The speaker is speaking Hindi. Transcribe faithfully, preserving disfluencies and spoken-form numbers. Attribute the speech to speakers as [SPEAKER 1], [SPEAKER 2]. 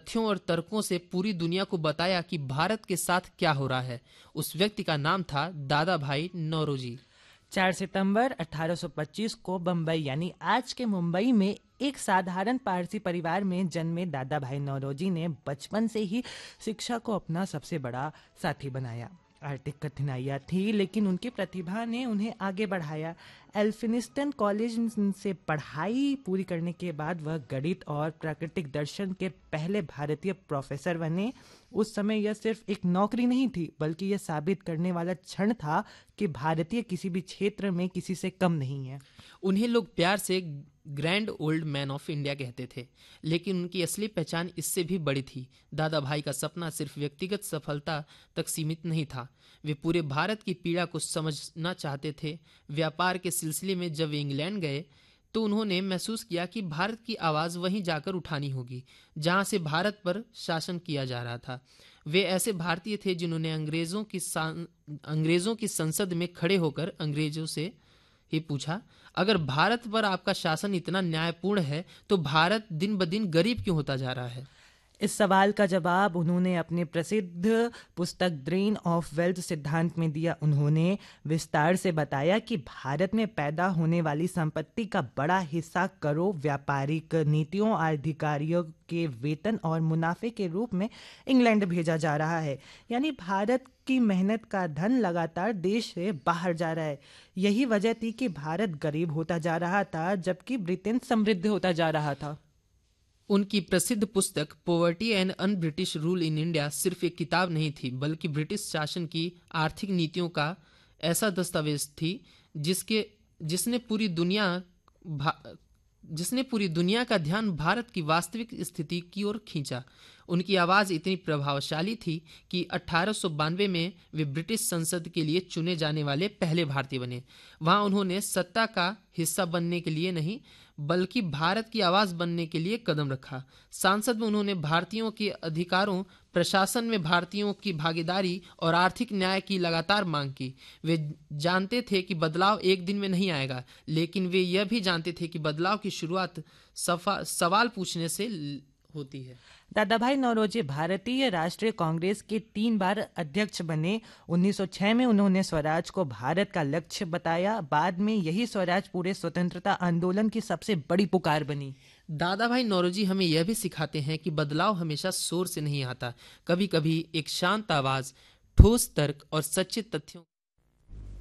[SPEAKER 1] तथ्यों और तर्कों से पूरी दुनिया को बताया कि भारत के साथ क्या हो रहा है। उस व्यक्ति का नाम था दादा भाई नौरोजी।
[SPEAKER 2] चार सितंबर अठारह सौ पच्चीस को बम्बई यानी आज के मुंबई में एक साधारण पारसी परिवार में जन्मे दादा भाई नौरोजी ने बचपन से ही शिक्षा को अपना सबसे बड़ा साथी बनाया। आर्थिक कठिनाइयाँ थी, लेकिन उनकी प्रतिभा ने उन्हें आगे बढ़ाया। एल्फिनिस्टन कॉलेज से पढ़ाई पूरी करने के बाद वह गणित और प्राकृतिक दर्शन के पहले भारतीय प्रोफेसर बने। उस समय यह सिर्फ एक नौकरी नहीं थी, बल्कि यह साबित करने वाला क्षण था कि भारतीय किसी भी क्षेत्र में किसी से कम नहीं है।
[SPEAKER 1] उन्हें लोग प्यार से grand old man of India कहते थे, लेकिन उनकी असली पहचान इससे भी बड़ी थी। दादा भाई का सपना सिर्फ व्यक्तिगत सफलता तक सीमित नहीं था, वे पूरे भारत की पीड़ा को समझना चाहते थे। व्यापार के सिलसिले में जब वे इंग्लैंड गए तो उन्होंने महसूस किया कि भारत की आवाज़ वहीं जाकर उठानी होगी जहां से भारत पर शासन किया जा रहा था। वे ऐसे भारतीय थे जिन्होंने अंग्रेजों की अंग्रेजों की संसद में खड़े होकर अंग्रेजों से ही पूछा, अगर भारत पर आपका शासन इतना न्यायपूर्ण है तो भारत दिन ब दिन गरीब क्यों होता जा रहा है?
[SPEAKER 2] इस सवाल का जवाब उन्होंने अपनी प्रसिद्ध पुस्तक ड्रेन ऑफ वेल्थ सिद्धांत में दिया। उन्होंने विस्तार से बताया कि भारत में पैदा होने वाली संपत्ति का बड़ा हिस्सा करों, व्यापारिक नीतियों, अधिकारियों के वेतन और मुनाफे के रूप में इंग्लैंड भेजा जा रहा है। यानी भारत की मेहनत का धन लगातार देश से बाहर जा रहा है। यही वजह थी कि भारत गरीब होता जा रहा था, जबकि ब्रिटेन समृद्ध होता जा रहा था।
[SPEAKER 1] उनकी प्रसिद्ध पुस्तक poverty and un British rule in India सिर्फ एक किताब नहीं थी, बल्कि ब्रिटिश शासन की आर्थिक नीतियों का ऐसा दस्तावेज थी जिसके जिसने पूरी दुनिया जिसने पूरी दुनिया का ध्यान भारत की वास्तविक स्थिति की ओर खींचा। उनकी आवाज़ इतनी प्रभावशाली थी कि अठारह सौ बानवे में वे ब्रिटिश संसद के लिए चुने जाने वाले पहले भारतीय बने। वहां उन्होंने सत्ता का हिस्सा बनने के लिए नहीं, बल्कि भारत की आवाज़ बनने के लिए कदम रखा। संसद में उन्होंने भारतीयों के अधिकारों, प्रशासन में भारतीयों की भागीदारी और आर्थिक न्याय की लगातार मांग की। वे जानते थे कि बदलाव एक दिन में नहीं आएगा, लेकिन वे यह भी जानते थे कि बदलाव की शुरुआत सवाल पूछने से होती है।
[SPEAKER 2] दादा भाई नौरोजी भारतीय राष्ट्रीय कांग्रेस के तीन बार अध्यक्ष बने। उन्नीस सौ छह में उन्होंने स्वराज को भारत का लक्ष्य बताया। बाद में यही स्वराज पूरे स्वतंत्रता आंदोलन की सबसे बड़ी पुकार बनी।
[SPEAKER 1] दादा भाई नौरोजी हमें यह भी सिखाते हैं कि बदलाव हमेशा शोर से नहीं आता, कभी कभी एक शांत आवाज, ठोस तर्क और सच्चे तथ्यों